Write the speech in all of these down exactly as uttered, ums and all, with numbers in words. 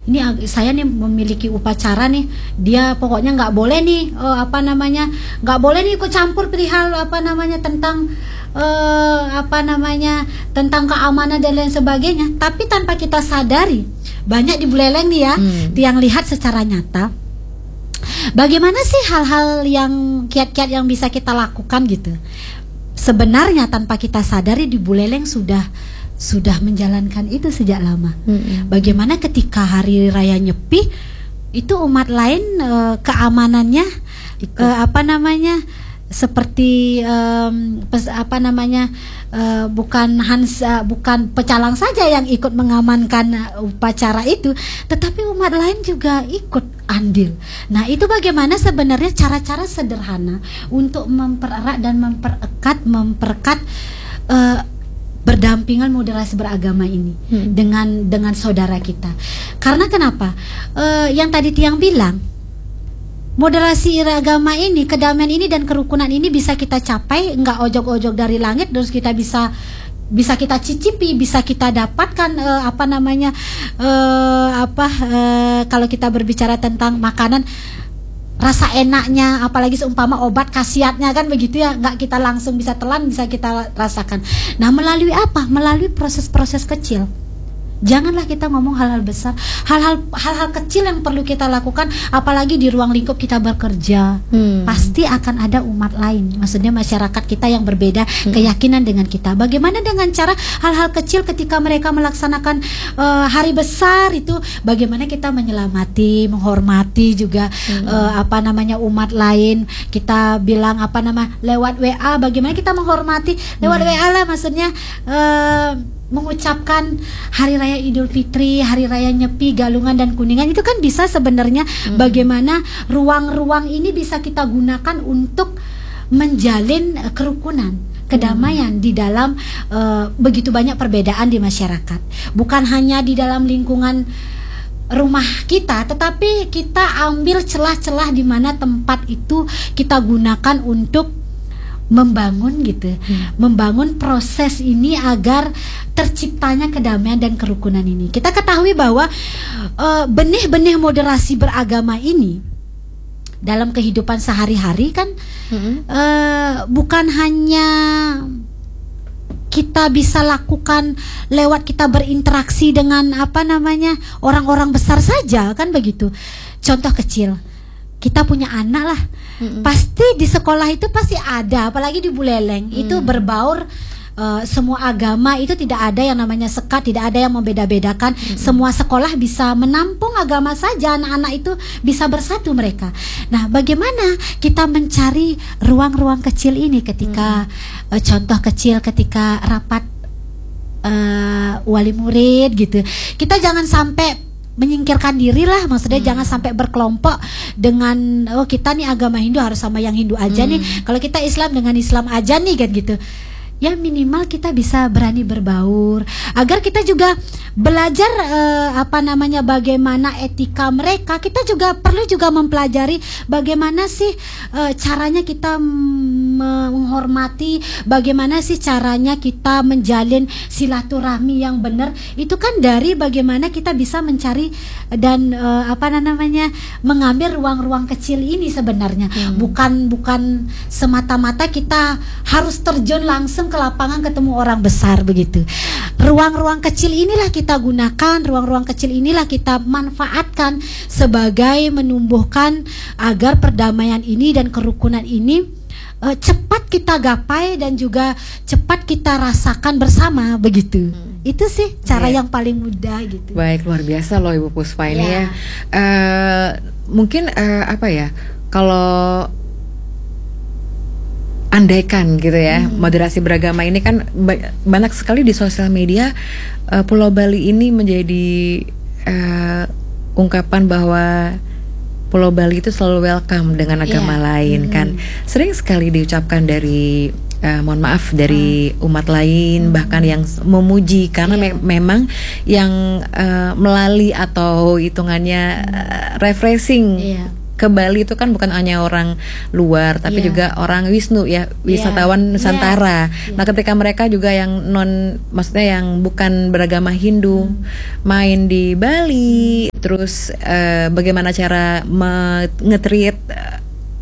ini saya nih memiliki upacara nih, dia pokoknya nggak boleh nih uh, apa namanya nggak boleh nih ikut campur perihal apa namanya tentang uh, apa namanya tentang keamanan dan lain sebagainya. Tapi tanpa kita sadari, banyak di Buleleng nih ya, hmm. yang lihat secara nyata bagaimana sih hal-hal yang kiat-kiat yang bisa kita lakukan gitu. Sebenarnya tanpa kita sadari di Buleleng sudah sudah menjalankan itu sejak lama. Hmm. Bagaimana ketika hari raya Nyepi itu umat lain e, keamanannya e, apa namanya seperti e, pes, apa namanya e, bukan Hansa bukan pecalang saja yang ikut mengamankan upacara itu, tetapi umat lain juga ikut andil. Nah, itu bagaimana sebenarnya cara-cara sederhana untuk mempererat dan memperekat memperkat e, berdampingan moderasi beragama ini hmm. dengan dengan saudara kita. Karena kenapa? E, yang tadi Tiang bilang, moderasi agama ini, kedamaian ini dan kerukunan ini bisa kita capai, nggak ojok-ojok dari langit terus kita bisa bisa kita cicipi, bisa kita dapatkan e, apa namanya e, apa e, kalau kita berbicara tentang makanan, rasa enaknya, apalagi seumpama obat khasiatnya kan begitu ya, nggak kita langsung bisa telan, bisa kita rasakan. Nah, melalui apa? Melalui proses-proses kecil. Janganlah kita ngomong hal-hal besar, hal-hal hal-hal kecil yang perlu kita lakukan, apalagi di ruang lingkup kita bekerja. Hmm. Pasti akan ada umat lain, maksudnya masyarakat kita yang berbeda hmm. keyakinan dengan kita. Bagaimana dengan cara hal-hal kecil ketika mereka melaksanakan uh, hari besar itu, bagaimana kita menyelamati, menghormati juga hmm. uh, apa namanya umat lain. Kita bilang apa nama lewat W A, bagaimana kita menghormati lewat hmm. W A lah, maksudnya uh, mengucapkan hari raya Idul Fitri, hari raya Nyepi, Galungan dan Kuningan, itu kan bisa sebenarnya hmm. bagaimana ruang-ruang ini bisa kita gunakan untuk menjalin uh, kerukunan, kedamaian hmm. di dalam uh, begitu banyak perbedaan di masyarakat. Bukan hanya di dalam lingkungan rumah kita, tetapi kita ambil celah-celah di mana tempat itu kita gunakan untuk membangun gitu, hmm. membangun proses ini agar terciptanya kedamaian dan kerukunan ini. Kita ketahui bahwa uh, benih-benih moderasi beragama ini dalam kehidupan sehari-hari kan hmm. uh, bukan hanya kita bisa lakukan lewat kita berinteraksi dengan apa namanya orang-orang besar saja kan begitu. Contoh kecil, kita punya anak lah, mm-mm. pasti di sekolah itu pasti ada, apalagi di Buleleng mm. itu berbaur uh, semua agama, itu tidak ada yang namanya sekat, tidak ada yang membeda-bedakan. Mm-mm. Semua sekolah bisa menampung agama saja, anak-anak itu bisa bersatu mereka. Nah, bagaimana kita mencari ruang-ruang kecil ini ketika uh, contoh kecil ketika rapat uh, wali murid gitu, kita jangan sampai menyingkirkan diri lah, maksudnya hmm. jangan sampai berkelompok dengan oh kita nih agama Hindu harus sama yang Hindu aja hmm. nih, kalau kita Islam dengan Islam aja nih kan gitu. Ya minimal kita bisa berani berbaur agar kita juga belajar eh, apa namanya bagaimana etika mereka. Kita juga perlu juga mempelajari bagaimana sih eh, caranya kita menghormati, bagaimana sih caranya kita menjalin silaturahmi yang benar. Itu kan dari bagaimana kita bisa mencari dan eh, apa namanya mengambil ruang-ruang kecil ini sebenarnya. Hmm. Bukan bukan semata-mata kita harus terjun langsung ke lapangan ketemu orang besar begitu. Ruang-ruang kecil inilah kita gunakan, ruang-ruang kecil inilah kita manfaatkan sebagai menumbuhkan agar perdamaian ini dan kerukunan ini uh, cepat kita gapai dan juga cepat kita rasakan bersama begitu. Hmm. Itu sih cara yeah. yang paling mudah gitu. Baik, luar biasa loh Ibu Puspa ini yeah. ya. Uh, mungkin uh, apa ya, kalau andaikan gitu ya, hmm. moderasi beragama ini kan ba- banyak sekali di sosial media, uh, Pulau Bali ini menjadi uh, ungkapan bahwa Pulau Bali itu selalu welcome dengan agama yeah. lain hmm. kan. Sering sekali diucapkan dari uh, mohon maaf dari hmm. umat lain, hmm. bahkan yang memuji karena yeah. me- memang yang uh, melalui atau hitungannya uh, refreshing. Yeah. ke Bali itu kan bukan hanya orang luar, tapi Yeah. juga orang Wisnu ya, wisatawan Yeah. Nusantara. Yeah. Nah, ketika mereka juga yang non, maksudnya yang bukan beragama Hindu, Hmm. main di Bali, terus eh, bagaimana cara me- nge-treat eh,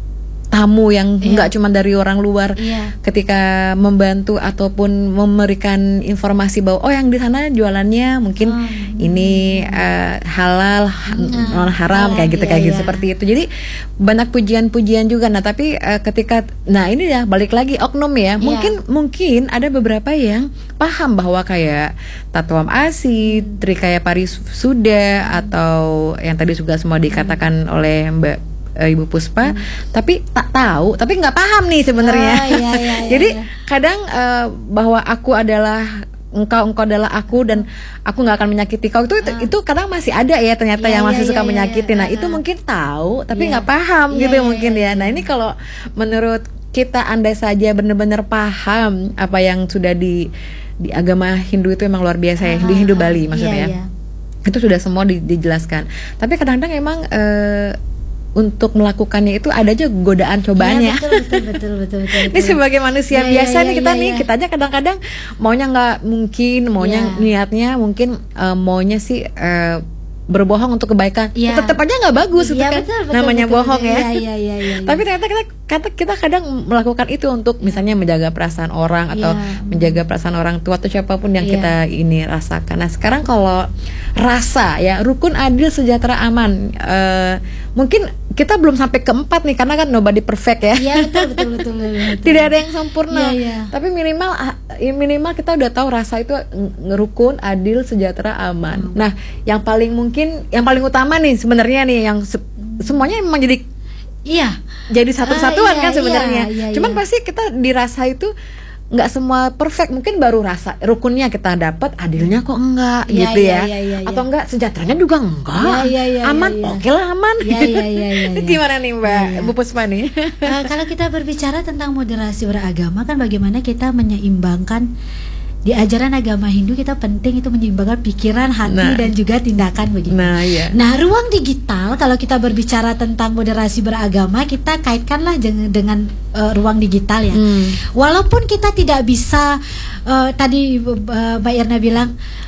tamu yang Iya. nggak cuma dari orang luar, Iya. ketika membantu ataupun memberikan informasi bahwa oh yang di sana jualannya mungkin Oh. ini eh, halal, Hmm. non haram, Oh, kayak gitu iya, kayak gitu iya. seperti itu. Jadi banyak pujian-pujian juga. Nah tapi eh, ketika, nah ini ya balik lagi oknum ya, Iya. mungkin mungkin ada beberapa yang paham bahwa kayak Tatwam Asi, Trikaya Parisuda, atau yang tadi juga semua dikatakan oleh Mbak eh, Ibu Puspa, tapi tak tahu, tapi nggak paham nih sebenarnya. Oh, iya, iya, iya, Jadi iya. kadang eh, bahwa aku adalah engkau, engkau adalah aku, dan aku nggak akan menyakiti kau, itu itu, itu kadang masih ada ya ternyata Iya, yang masih iya, suka iya, menyakiti. iya. Nah Ah, itu ah. mungkin tahu tapi Iya. nggak paham Iya, gitu iya, mungkin iya, ya. Nah iya. ini kalau menurut kita, andai saja benar-benar paham apa yang sudah di di agama Hindu itu emang luar biasa ya, di Hindu Bali maksudnya. Iya, iya. Itu sudah semua di- dijelaskan. Tapi kadang-kadang emang eh, untuk melakukannya itu ada aja godaan cobaannya. Iya, betul, betul, betul, betul, betul, Ini betul. sebagai manusia Iya, biasa iya, nih iya, kita iya, nih, iya. kita aja kadang-kadang maunya nggak mungkin, maunya Iya. niatnya mungkin eh, maunya sih eh, berbohong untuk kebaikan, Iya. tetap aja nggak bagus, gitu Iya, kan? betul, betul, Namanya betul, bohong betul. ya. Iya, iya, iya, iya, iya. Tapi ternyata kita, kata kita kadang melakukan itu untuk misalnya menjaga perasaan orang atau Iya. menjaga perasaan orang tua atau siapapun yang Iya. kita ini rasakan. Nah sekarang kalau rasa ya, rukun, adil, sejahtera, aman, eh, mungkin kita belum sampai keempat nih karena kan nobody perfect ya. Iya, betul, betul, betul, betul, betul. Tidak ada yang sempurna. Iya, iya. Tapi minimal ah, ya minimal kita udah tahu rasa itu ng- rukun, adil, sejahtera, aman. Hmm. Nah, yang paling mungkin yang paling utama nih sebenarnya nih yang se- semuanya memang jadi Iya. jadi satu kesatuan Ah, iya, kan sebenarnya. iya, iya, Cuman iya. pasti kita dirasa itu nggak semua perfect, mungkin baru rasa rukunnya kita dapat, adilnya kok enggak Iya, gitu iya, ya. iya, iya, Atau iya. enggak sejahteranya juga enggak. Iya, iya, iya, aman, iya, iya. oke lah aman. Iya, iya, iya, iya, Ini iya. gimana nih Mbak Iya. Bu Puspa nih? Eh, kalau kita berbicara tentang moderasi beragama, kan bagaimana kita menyeimbangkan di ajaran agama Hindu, kita penting itu menyeimbangkan pikiran, hati, Nah. dan juga tindakan begitu. Nah, iya. Nah, ruang digital, kalau kita berbicara tentang moderasi beragama, kita kaitkanlah dengan, dengan eh, ruang digital ya. Hmm. Walaupun kita tidak bisa, eh, tadi eh, Mbak Irna bilang,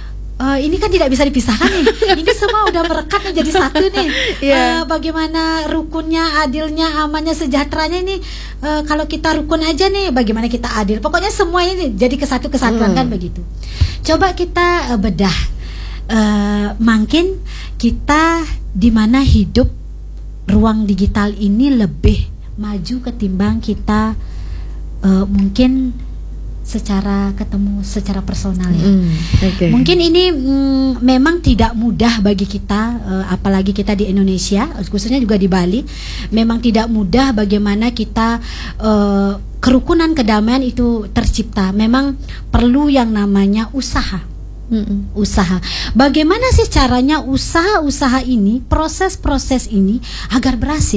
eh, ini kan tidak bisa dipisahkan nih. Ini semua udah merekat nih jadi satu nih. Iya. Eh, bagaimana rukunnya, adilnya, amannya, sejahteranya ini, eh, kalau kita rukun aja nih, bagaimana kita adil. Pokoknya semuanya nih jadi kesatu kesatuan Hmm. kan begitu. Coba kita eh, bedah. Eh, mungkin kita di mana hidup ruang digital ini lebih maju ketimbang kita eh, mungkin secara ketemu secara personal ya. Hmm, oke. Mungkin ini mm, memang tidak mudah bagi kita, eh, apalagi kita di Indonesia, khususnya juga di Bali. Memang tidak mudah bagaimana kita eh, kerukunan, kedamaian itu tercipta. Memang perlu yang namanya usaha. Mm-mm. Usaha. Bagaimana sih caranya usaha-usaha ini, proses-proses ini agar berhasil?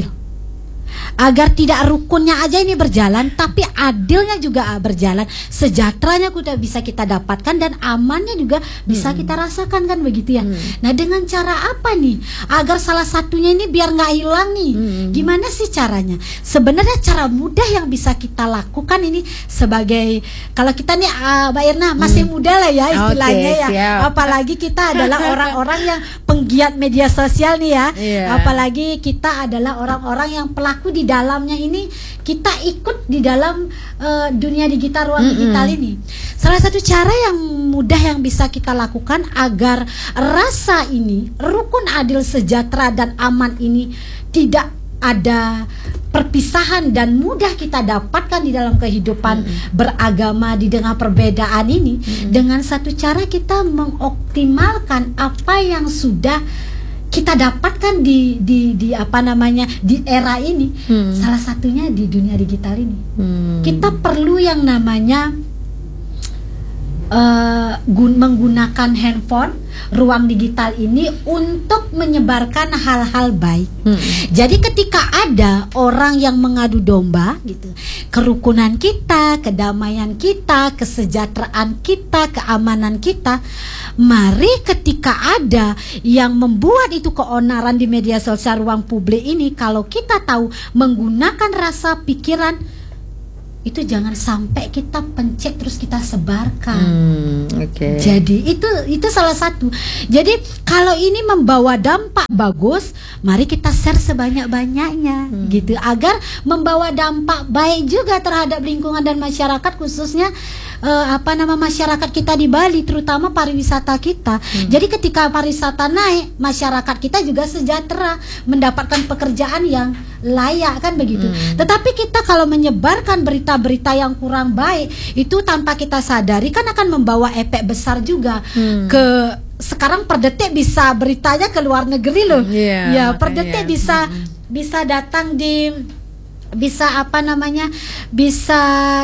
Agar tidak rukunnya aja ini berjalan, tapi adilnya juga berjalan, sejahteranya juga bisa kita dapatkan, dan amannya juga bisa Hmm. kita rasakan kan begitu ya. Hmm. Nah, dengan cara apa nih agar salah satunya ini biar nggak hilang nih? Hmm. Gimana sih caranya? Sebenarnya cara mudah yang bisa kita lakukan ini sebagai, kalau kita nih ah, Mbak Irna masih muda lah ya istilahnya Oke, ya. siap. Apalagi kita adalah orang-orang yang penggiat media sosial nih ya. Iya. Apalagi kita adalah orang-orang yang pelaku di dalamnya ini, kita ikut di dalam eh, dunia digital, ruang Mm-mm. digital ini. Salah satu cara yang mudah yang bisa kita lakukan agar rasa ini, rukun, adil, sejahtera, dan aman ini tidak ada perpisahan dan mudah kita dapatkan di dalam kehidupan beragama di tengah perbedaan ini, dengan satu cara kita mengoptimalkan apa yang sudah kita dapatkan di di di apa namanya di era ini. Hmm. Salah satunya di dunia digital ini. Hmm. Kita perlu yang namanya uh, gun- menggunakan handphone, ruang digital ini untuk menyebarkan hal-hal baik. Hmm. Jadi ketika ada orang yang mengadu domba gitu, kerukunan kita, kedamaian kita, kesejahteraan kita, keamanan kita, mari ketika ada yang membuat itu keonaran di media sosial ruang publik ini, kalau kita tahu menggunakan rasa pikiran, itu jangan sampai kita pencet terus kita sebarkan. Hmm, okay. Jadi itu itu salah satu. Jadi kalau ini membawa dampak bagus, mari kita share sebanyak-banyaknya, hmm. gitu, agar membawa dampak baik juga terhadap lingkungan dan masyarakat, khususnya uh, apa nama masyarakat kita di Bali, terutama pariwisata kita. Hmm. Jadi ketika pariwisata naik, masyarakat kita juga sejahtera, mendapatkan pekerjaan yang layak, kan begitu. Hmm. Tetapi kita kalau menyebarkan berita-berita yang kurang baik, itu tanpa kita sadari kan akan membawa efek besar juga. Hmm. Ke sekarang per detik bisa beritanya ke luar negeri loh. Yeah, ya, per detik bisa hmm. bisa datang di bisa apa namanya bisa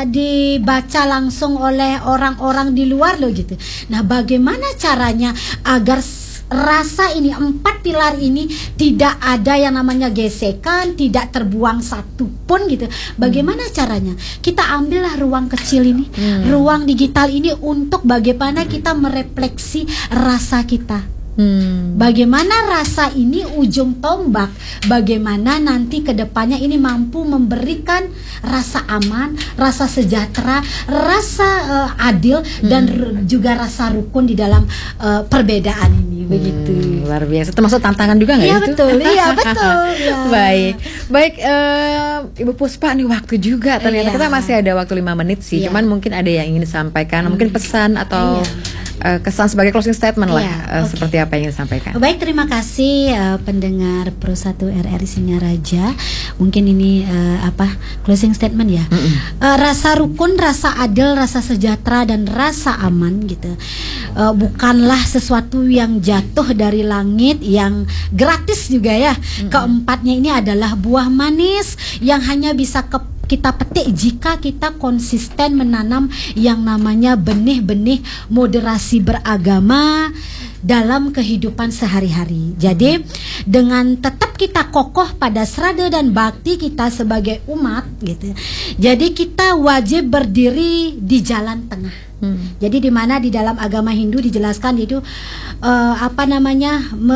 dibaca langsung oleh orang-orang di luar loh gitu. Nah, bagaimana caranya agar rasa ini, empat pilar ini tidak ada yang namanya gesekan, tidak terbuang satu pun gitu. Bagaimana hmm. caranya? Kita ambillah ruang kecil ini, hmm. ruang digital ini untuk bagaimana kita merefleksi rasa kita. Hmm. Bagaimana rasa ini ujung tombak, bagaimana nanti kedepannya ini mampu memberikan rasa aman, rasa sejahtera, rasa uh, adil, hmm. dan juga rasa rukun di dalam uh, perbedaan ini. Begitu. Hmm, luar biasa. Termasuk tantangan juga nggak ya, itu? Betul, iya betul. Ya. Baik, baik uh, Ibu Puspa, nih waktu juga ternyata ya. Kita masih ada waktu lima menit sih. Ya. Cuman mungkin ada yang ingin disampaikan, hmm. mungkin pesan atau ya. Uh, kesan sebagai closing statement lah, ya, uh, okay. seperti apa yang disampaikan. Baik, terima kasih uh, pendengar Pro satu R R I Singaraja. Mungkin ini uh, apa closing statement ya. Uh, rasa rukun, rasa adil, rasa sejahtera, dan rasa aman gitu. Uh, bukanlah sesuatu yang jatuh dari langit, yang gratis juga ya. Mm-mm. Keempatnya ini adalah buah manis yang hanya bisa ke kita petik jika kita konsisten menanam yang namanya benih-benih moderasi beragama dalam kehidupan sehari-hari. Jadi dengan tetap kita kokoh pada srada dan bakti kita sebagai umat gitu. Jadi kita wajib berdiri di jalan tengah. Hmm. Jadi di mana di dalam agama Hindu dijelaskan itu uh, apa namanya me,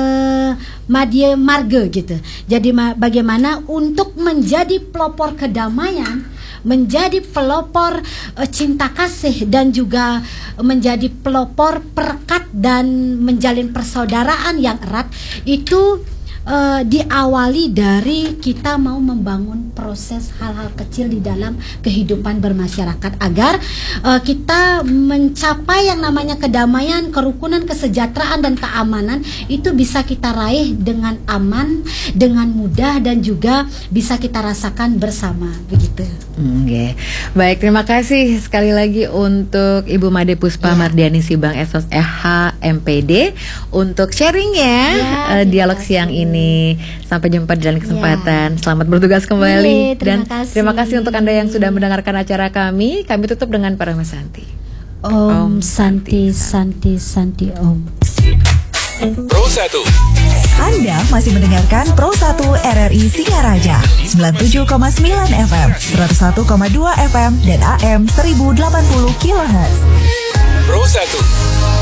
madhya marga gitu. Jadi ma, bagaimana untuk menjadi pelopor kedamaian, menjadi pelopor uh, cinta kasih, dan juga menjadi pelopor perekat dan menjalin persaudaraan yang erat, itu Uh, diawali dari kita mau membangun proses hal-hal kecil di dalam kehidupan bermasyarakat agar uh, kita mencapai yang namanya kedamaian, kerukunan, kesejahteraan, dan keamanan itu bisa kita raih dengan aman, dengan mudah, dan juga bisa kita rasakan bersama begitu. Oke, okay. Baik, terima kasih sekali lagi untuk Ibu Made Puspa ya. Mardiani Sibang S O S E H M P D untuk sharingnya ya, uh, dialog siang ini. Ini. Sampai jumpa di lain kesempatan. Ya. Selamat bertugas kembali. Ye, terima dan kasih. Terima kasih untuk Anda yang sudah mendengarkan acara kami. Kami tutup dengan Parama Santi. Om, Om Santi Santi Santi Om. Pro satu. Anda masih mendengarkan Pro satu R R I Singaraja sembilan puluh tujuh koma sembilan F M, seratus satu koma dua F M, dan A M seribu delapan puluh kilohertz. Pro satu.